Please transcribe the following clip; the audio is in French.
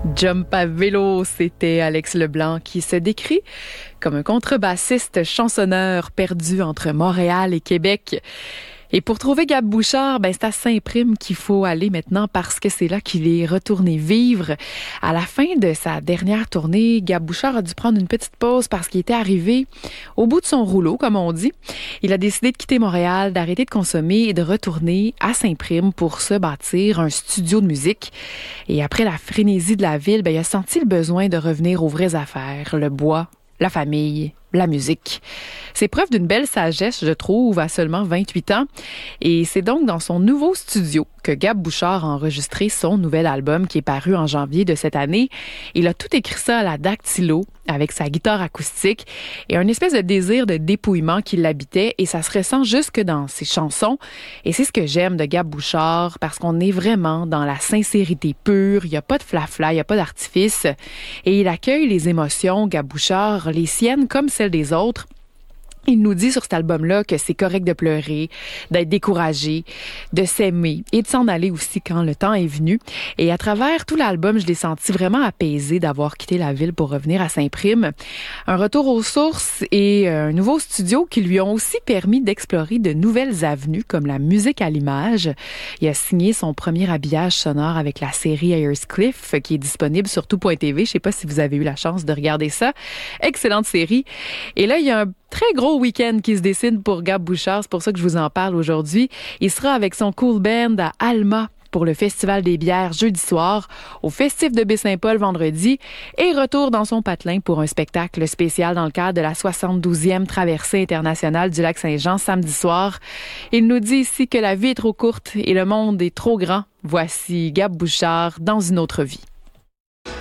Jump à vélo, c'était Alex Leblanc qui se décrit comme un contrebassiste chansonneur perdu entre Montréal et Québec. Et pour trouver Gab Bouchard, c'est à Saint-Prime qu'il faut aller maintenant parce que c'est là qu'il est retourné vivre. À la fin de sa dernière tournée, Gab Bouchard a dû prendre une petite pause parce qu'il était arrivé au bout de son rouleau, comme on dit. Il a décidé de quitter Montréal, d'arrêter de consommer et de retourner à Saint-Prime pour se bâtir un studio de musique. Et après la frénésie de la ville, il a senti le besoin de revenir aux vraies affaires, le bois, la famille, la musique. C'est preuve d'une belle sagesse, je trouve, à seulement 28 ans. Et c'est donc dans son nouveau studio que Gab Bouchard a enregistré son nouvel album qui est paru en janvier de cette année. Il a tout écrit ça à la dactylo avec sa guitare acoustique et un espèce de désir de dépouillement qui l'habitait et ça se ressent jusque dans ses chansons. Et c'est ce que j'aime de Gab Bouchard parce qu'on est vraiment dans la sincérité pure. Il n'y a pas de flafla, il n'y a pas d'artifice. Et il accueille les émotions, Gab Bouchard, les siennes comme celles des autres. Il nous dit sur cet album-là que c'est correct de pleurer, d'être découragé, de s'aimer et de s'en aller aussi quand le temps est venu. Et à travers tout l'album, je l'ai senti vraiment apaisé d'avoir quitté la ville pour revenir à Saint-Prime. Un retour aux sources et un nouveau studio qui lui ont aussi permis d'explorer de nouvelles avenues comme la musique à l'image. Il a signé son premier habillage sonore avec la série Ayerscliff qui est disponible sur tout.tv. Je sais pas si vous avez eu la chance de regarder ça. Excellente série. Et là, il y a un très gros week-end qui se dessine pour Gab Bouchard. C'est pour ça que je vous en parle aujourd'hui. Il sera avec son cool band à Alma pour le Festival des bières jeudi soir, au Festif de Baie-Saint-Paul vendredi et retour dans son patelin pour un spectacle spécial dans le cadre de la 72e traversée internationale du lac Saint-Jean samedi soir. Il nous dit ici que la vie est trop courte et le monde est trop grand. Voici Gab Bouchard dans une autre vie.